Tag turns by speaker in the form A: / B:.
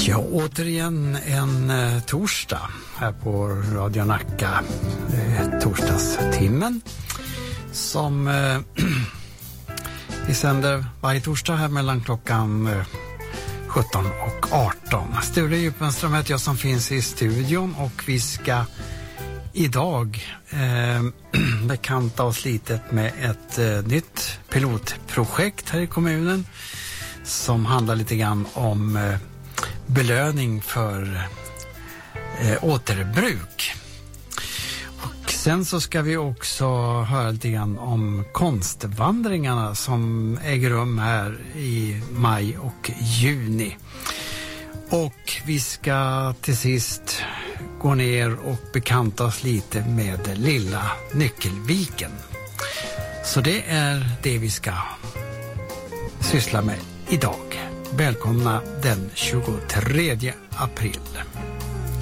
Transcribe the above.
A: Ja, återigen en torsdag här på Radio Nacka, torsdagstimmen som vi sänder varje torsdag här mellan klockan 17 och 18. Sture Djupenström heter jag som finns i studion och vi ska idag bekanta oss lite med ett nytt pilotprojekt här i kommunen som handlar lite grann om belöning för återbruk. Och sen så ska vi också höra lite grann om konstvandringarna som äger rum här i maj och juni. Och vi ska till sist gå ner och bekanta oss lite med Lilla Nyckelviken. Så det är det vi ska syssla med idag. Välkomna den 23 april.